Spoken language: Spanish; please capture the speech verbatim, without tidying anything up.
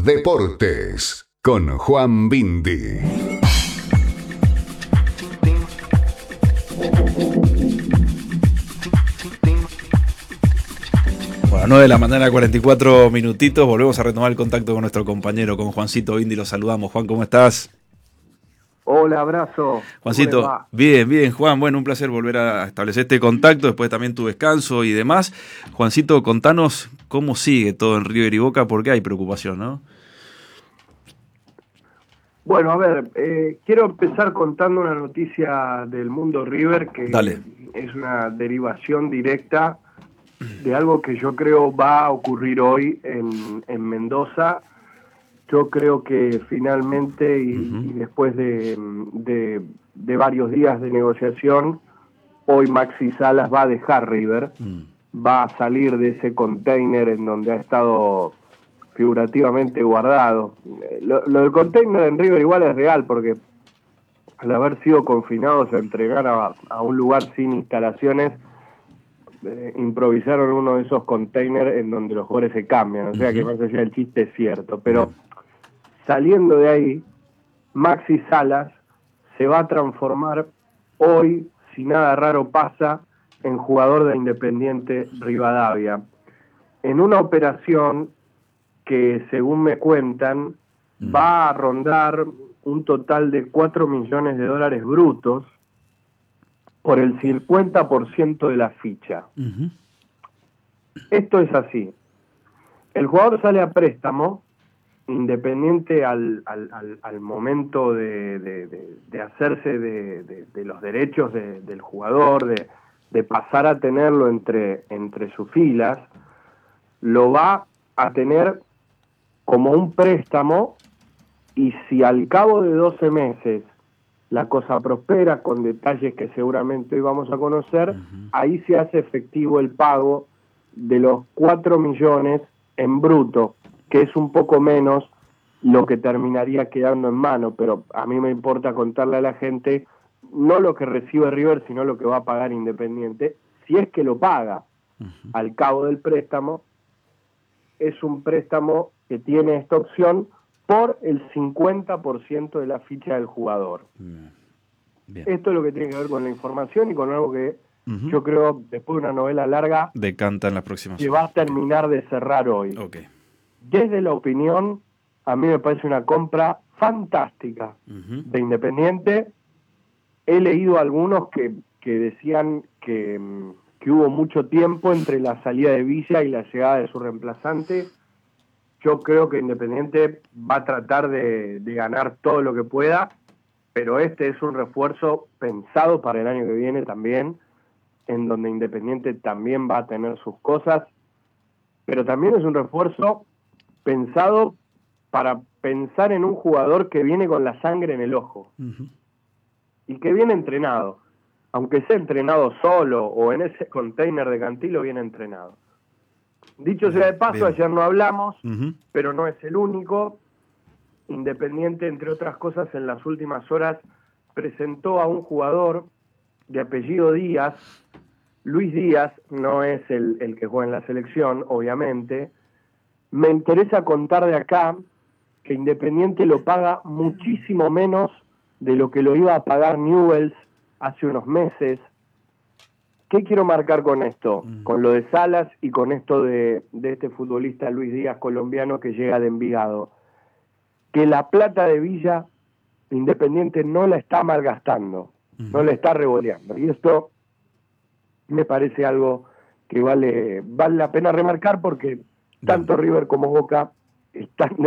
Deportes con Juan Bindi. Bueno, nueve de la mañana, cuarenta y cuatro minutitos. Volvemos a retomar el contacto con nuestro compañero, con Juancito Bindi. Lo saludamos. Juan, ¿cómo estás? Hola, abrazo. Juancito, bien, bien, Juan. Bueno, un placer volver a establecer este contacto después también tu descanso y demás. Juancito, contanos cómo sigue todo en River y Boca, porque hay preocupación, ¿no? Bueno, a ver, eh, quiero empezar contando una noticia del mundo River que Dale. Es una derivación directa de algo que yo creo va a ocurrir hoy en, en Mendoza. Yo creo que finalmente y, uh-huh. y después de, de, de varios días de negociación, hoy Maxi Salas va a dejar River, uh-huh. va a salir de ese container en donde ha estado figurativamente guardado. Lo, lo del container en River igual es real, porque al haber sido confinados a entregar a, a un lugar sin instalaciones, eh, improvisaron uno de esos containers en donde los jugadores se cambian, o sea uh-huh. que más allá del chiste es cierto, pero uh-huh. saliendo de ahí, Maxi Salas se va a transformar hoy, si nada raro pasa, en jugador de Independiente Rivadavia, en una operación que, según me cuentan, mm. va a rondar un total de cuatro millones de dólares brutos por el cincuenta por ciento de la ficha. Uh-huh. Esto es así. El jugador sale a préstamo, Independiente al, al, al, al momento de, de, de, de hacerse de, de, de los derechos de, del jugador, de, de pasar a tenerlo entre, entre sus filas, lo va a tener como un préstamo, y si al cabo de doce meses la cosa prospera con detalles que seguramente hoy vamos a conocer, uh-huh. ahí se hace efectivo el pago de los cuatro millones en bruto, que es un poco menos lo que terminaría quedando en mano, pero a mí me importa contarle a la gente no lo que recibe River, sino lo que va a pagar Independiente, si es que lo paga uh-huh. al cabo del préstamo. Es un préstamo que tiene esta opción por el cincuenta por ciento de la ficha del jugador. Bien. Esto es lo que tiene que ver con la información y con algo que uh-huh. yo creo, después de una novela larga, decanta en las próximas que va a terminar okay. de cerrar hoy. Okay. Desde la opinión, a mí me parece una compra fantástica uh-huh. de Independiente. He leído algunos que, que decían que, que hubo mucho tiempo entre la salida de Villa y la llegada de su reemplazante. Yo creo que Independiente va a tratar de, de ganar todo lo que pueda, pero este es un refuerzo pensado para el año que viene también, en donde Independiente también va a tener sus cosas, pero también es un refuerzo pensado para pensar en un jugador que viene con la sangre en el ojo uh-huh. y que viene entrenado, aunque sea entrenado solo o en ese container de Cantilo, viene entrenado. Dicho sea de paso, bien. Ayer no hablamos, uh-huh. pero no es el único. Independiente, entre otras cosas, en las últimas horas presentó a un jugador de apellido Díaz. Luis Díaz no es el, el que juega en la selección, obviamente. Me interesa contar de acá que Independiente lo paga muchísimo menos de lo que lo iba a pagar Newell's hace unos meses. ¿Qué quiero marcar con esto? Mm. Con lo de Salas y con esto de, de este futbolista Luis Díaz, colombiano, que llega de Envigado. Que la plata de Villa, Independiente no la está malgastando, mm. no la está revoleando. Y esto me parece algo que vale, vale la pena remarcar, porque tanto River como Boca están